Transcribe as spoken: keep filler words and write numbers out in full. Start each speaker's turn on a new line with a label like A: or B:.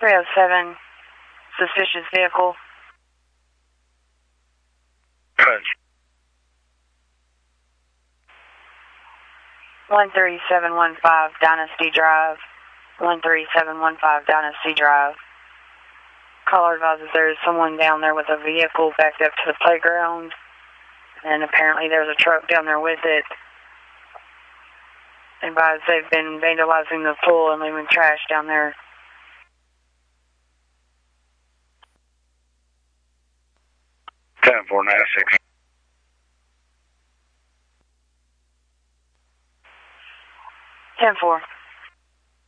A: three oh seven, suspicious vehicle.
B: Punch.
A: one three seven one five Dynasty Drive. one three seven one five Dynasty Drive. Caller advises there is someone down there with a vehicle backed up to the playground. And apparently there's a truck down there with it. Advise they've been vandalizing the pool and leaving trash down there.
B: ten four ninety-six.
A: ten four.